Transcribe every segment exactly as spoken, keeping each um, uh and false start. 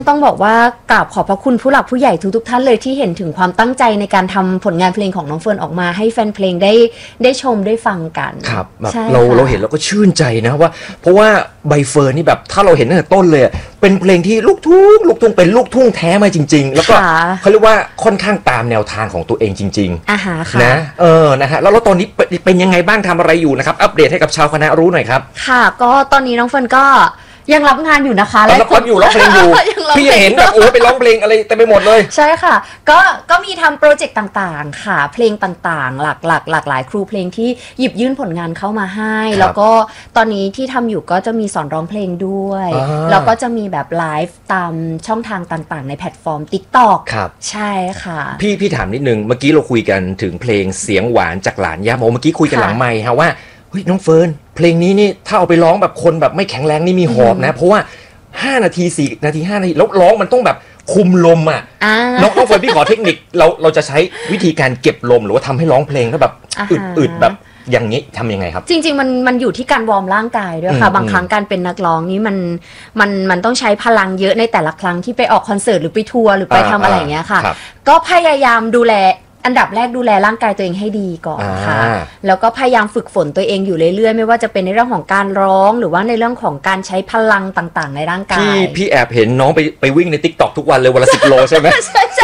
ต้องบอกว่ากราบขอบพระคุณผู้หลักผู้ใหญ่ทุกๆท่านเลยที่เห็นถึงความตั้งใจในการทำผลงานเพลงของน้องเฟิร์นออกมาให้แฟนเพลงได้ได้ชมได้ฟังกันครับแบบเราเราเห็นเราก็ชื่นใจนะว่าเพราะว่าใบเฟิร์นนี่แบบถ้าเราเห็นตั้งแต่ต้นเลยเป็นเพลงที่ลูกทุ่งลูกทุ่งเป็นลูกทุ่งแท้มาจริงๆแล้วก็เขาเรียกว่าค่อนข้างตามแนวทางของตัวเองจริงๆอ่าฮะค่ะนะเออนะฮะแล้วตอนนี้เป็นยังไงบ้างทำอะไรอยู่นะครับอัปเดตให้กับชาวคณะรู้หน่อยครับค่ะก็ตอนนี้น้องเฟิร์นก็ยังรับงานอยู่นะคะแล้วรับอยู่ร้องเพลงอยู่พี่เห็นแบบโอ้ไปร้องเพลงอะไรเต็มไปหมดเลยใช่ค่ะก็ก็มีทำโปรเจกต์ต่างๆค่ะเพลงต่างๆหลากหลากหลากหลายครูเพลงที่หยิบยื่นผลงานเข้ามาให้แล้วก็ตอนนี้ที่ทำอยู่ก็จะมีสอนร้องเพลงด้วยแล้วก็จะมีแบบไลฟ์ตามช่องทางต่างๆในแพลตฟอร์ม TikTok ครับใช่ค่ะพี่พี่ถามนิดนึงเมื่อกี้เราคุยกันถึงเพลงเสียงหวานจากหลานย่าโมเมื่อกี้คุยกันหลังไมค์ฮะว่าเฮ้ยน้องเฟิร์นเพลงนี้นี่ถ้าเอาไปร้องแบบคนแบบไม่แข็งแรงนี่มีหอบนะเพราะว่าห้านาทีสี่นาทีห้านาทีแล้วร้องมันต้องแบบคุมลมอ่ะน้องน้องเฟิร์นพี่ขอเทคนิคเราเราจะใช้วิธีการเก็บลมหรือว่าทำให้ร้องเพลงแล้วแบบอึดๆแบบอย่างนี้ทำยังไงครับจริงๆมันมันอยู่ที่การวอร์มร่างกายด้วยค่ะบางครั้งการเป็นนักร้องนี้มันมันมันต้องใช้พลังเยอะในแต่ละครั้งที่ไปออกคอนเสิร์ตหรือไปทัวร์หรือไปทำอะไรอย่างเงี้ยค่ะก็พยายามดูแลอันดับแรกดูแลร่างกายตัวเองให้ดีก่อนค่ะแล้วก็พยายามฝึกฝนตัวเองอยู่เรื่อยๆไม่ว่าจะเป็นในเรื่องของการร้องหรือว่าในเรื่องของการใช้พลังต่างๆในร่างกายพี่พี่แอบเห็นน้องไปไปวิ่งใน ติ๊กต็อก ทุกวันเลยวันละสิบโลใช่ไหมใช่ใช่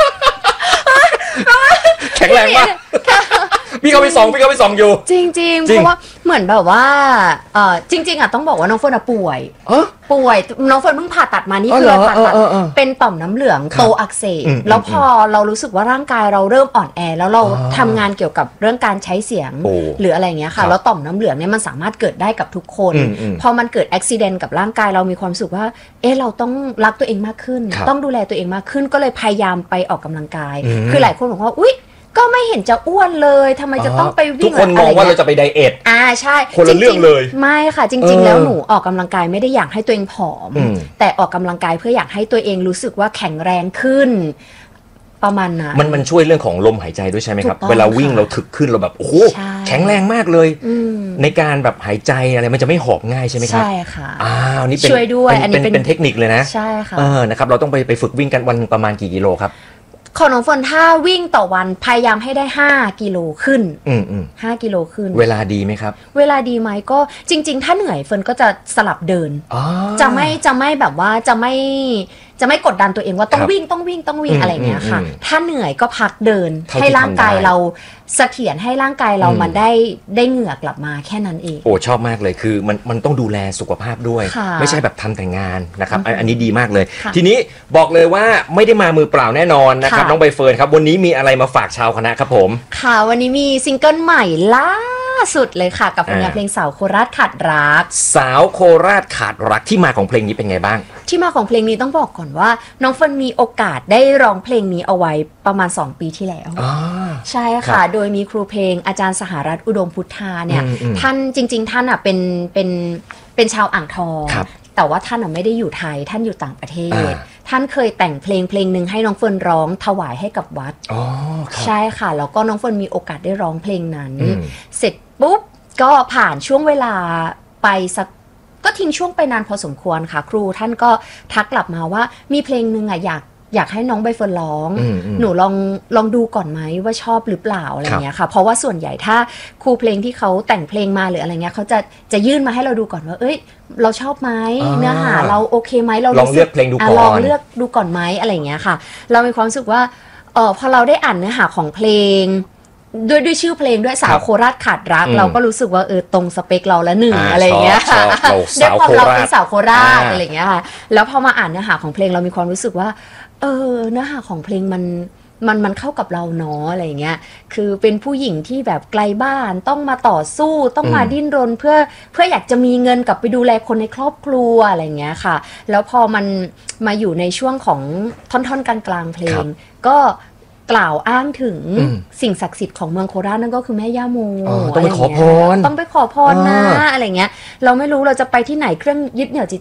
แข็งแรงมากพี่เขาไปส่องพี่เขาไปส่องอยู่จริงๆเพราะว่าเหมือนแบบว่าเออจริงๆอ่ะต้องบอกว่าน้องเฟิร์นป่วยป่วยน้องเฟิร์นเพิ่งผ่าตัดมานี่คือผ่าตัดเป็นต่อมน้ำเหลืองโตอักเสบแล้วพอเรารู้สึกว่าร่างกายเราเริ่มอ่อนแอแล้วเราทำงานเกี่ยวกับเรื่องการใช้เสียงหรืออะไรเงี้ยค่ะแล้วต่อมน้ำเหลืองเนี่ยมันสามารถเกิดได้กับทุกคนพอมันเกิดอุบิเหตุกับร่างกายเรามีความรู้สึกว่าเออเราต้องรักตัวเองมากขึ้นต้องดูแลตัวเองมากขึ้นก็เลยพยายามไปออกกำลังกายคือหลายคนบอกว่าอุ๊ยก็ไม่เห็นจะอ้วนเลยทำไมจะต้องไปวิ่งทุกคนมองว่าเราจะไปไดเอทอ่าใช่คนละเรื่องเลยไม่ค่ะจริงๆแล้วหนูออกกำลังกายไม่ได้อยากให้ตัวเองผอมแต่ออกกำลังกายเพื่ออยากให้ตัวเองรู้สึกว่าแข็งแรงขึ้นประมาณนั้นมันมันช่วยเรื่องของลมหายใจด้วยใช่ไหมครับเวลาวิ่งเราถึกขึ้นเราแบบโอ้โหแข็งแรงมากเลยในการแบบหายใจอะไรมันจะไม่หอบง่ายใช่ไหมครับใช่ค่ะอ้าวนี่เป็นช่วยด้วยอันนี้เป็นเทคนิคเลยนะใช่ค่ะเออนะครับเราต้องไปไปฝึกวิ่งกันวันประมาณกี่กิโลครับของน้องเฟิร์นถ้าวิ่งต่อวันพยายามให้ได้ห้ากิโลขึ้นอืมอืมห้ากิโลขึ้นเวลาดีไหมครับเวลาดีไหมก็จริงๆถ้าเหนื่อยเฟิร์นก็จะสลับเดินจะไม่จะไม่แบบว่าจะไม่จะไม่กดดันตัวเองว่าต้องวิ่งต้องวิ่งต้องวิ่งอะไรเงี้ยค่ะถ้าเหนื่อยก็พักเดินให้ร่างกายเราเสถียรให้ร่างกายเรามันได้ได้เหงื่อกลับมาแค่นั้นเองโอ้ชอบมากเลยคือมันมันต้องดูแลสุขภาพด้วยไม่ใช่แบบทำแต่งานนะครับอันนี้ดีมากเลยทีนี้บอกเลยว่าไม่ได้มามือเปล่าแน่นอนนะครับน้องใบเฟิร์นครับวันนี้มีอะไรมาฝากชาวคณะครับผมค่ะวันนี้มีซิงเกิลใหม่ล่าสุดเลยค่ะกับผลงานเพลงสาวโคราชขาดรักสาวโคราชขาดรักที่มาของเพลงนี้เป็นไงบ้างที่มาของเพลงนี้ต้องบอกก่อนว่าน้องเฟิร์นมีโอกาสได้ร้องเพลงนี้เอาไว้ประมาณสองปีที่แล้วใช่ค่ะโดยมีครูเพลงอาจารย์สหรัฐอุดมพุทธาเนี่ยท่านจริงๆท่านอ่ะเป็นเป็นเป็นชาวอ่างทองแต่ว่าท่านอ่ะไม่ได้อยู่ไทยท่านอยู่ต่างประเทศท่านเคยแต่งเพลงเพลงหนึ่งให้น้องเฟิร์นร้องถวายให้กับวัดใช่ค่ะแล้วก็น้องเฟิร์นมีโอกาสได้ร้องเพลงนั้นเสร็จปุ๊บก็ผ่านช่วงเวลาไปสักก็ทิ้งช่วงไปนานพอสมควรค่ะครูท่านก็ทักกลับมาว่ามีเพลงหนึ่งอ่ะอยากอยากให้น้องใบเฟิร์นร้องหนูลองลองดูก่อนไหมว่าชอบหรือเปล่าอะไรเงี้ยค่ะเพราะว่าส่วนใหญ่ถ้าครูเพลงที่เขาแต่งเพลงมาหรืออะไรเงี้ยเขาจะจะยื่นมาให้เราดูก่อนว่าเอ้ยเราชอบไหมเนื้อหาเราโอเคไหมเราลองเลือกเพลงดูก่อนลองเลือกดูก่อนไหมอะไรเงี้ยค่ะเรามีความรู้สึกว่าเออพอเราได้อ่านเนื้อหาของเพลงด้วยด้วยชื่อเพลงด้วยสาวโคราชขาดรักเราก็รู้สึกว่าเออตรงสเปคเราละหนึ่งอะไรเงี้ยค่ะด้วยความเราเป็นสาวโคราชอะไรเงี้ยค่ะแล้วพอมาอ่านเนื้อหาของเพลงเรามีความรู้สึกว่าเออเนื้อหาของเพลงมันมันมันเข้ากับเราเนาะอะไรเงี้ยคือเป็นผู้หญิงที่แบบไกลบ้านต้องมาต่อสู้ต้องมาดิ้นรนเพื่อเพื่ออยากจะมีเงินกลับไปดูแลคนในครอบครัวอะไรเงี้ยค่ะแล้วพอมันมาอยู่ในช่วงของท่อนๆกลางๆเพลงก็กล่าวอ้างถึงสิ่งศักดิ์สิทธิ์ของเมืองโคราชนั่นก็คือแม่ย่าโมต้องไปขอพรต้องไปขอพรนะอะไรเงี้ยเราไม่รู้เราจะไปที่ไหนเครื่องยึดเหนี่ยวจิต